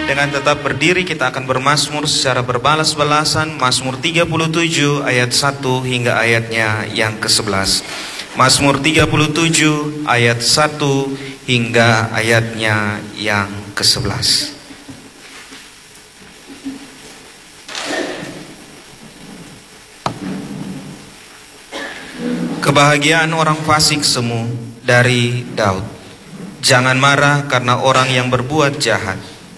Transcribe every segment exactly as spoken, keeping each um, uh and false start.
Dengan tetap berdiri kita akan bermazmur secara berbalas-balasan. Mazmur tiga puluh tujuh ayat satu hingga ayatnya yang kesebelas. Mazmur tiga puluh tujuh ayat satu hingga ayatnya yang kesebelas. Kebahagiaan orang fasik semu dari Daud. Jangan marah karena orang yang berbuat jahat.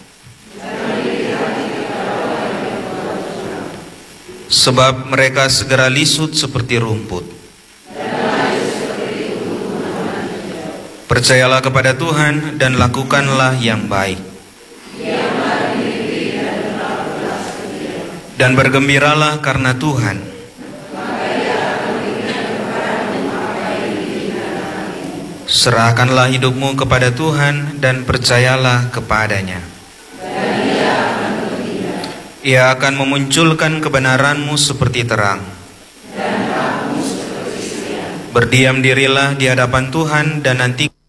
Sebab mereka segera lisut seperti rumput. Percayalah kepada Tuhan dan lakukanlah yang baik. Dan bergembiralah karena Tuhan. Serahkanlah hidupmu kepada Tuhan dan percayalah kepadanya. Ia akan memunculkan kebenaranmu seperti terang. Berdiam dirilah di hadapan Tuhan dan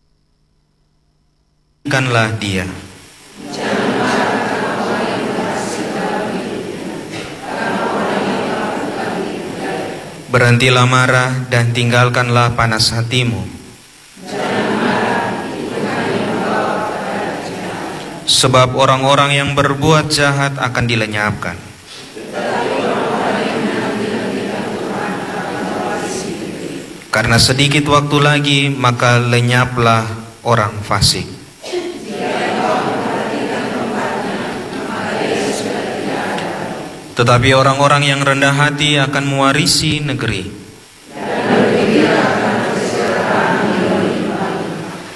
nantikanlah Dia. Berhentilah marah dan tinggalkanlah panas hatimu. Sebab orang-orang yang berbuat jahat akan dilenyapkan. Karena sedikit waktu lagi maka lenyaplah orang fasik. Tetapi orang-orang yang rendah hati akan mewarisi negeri.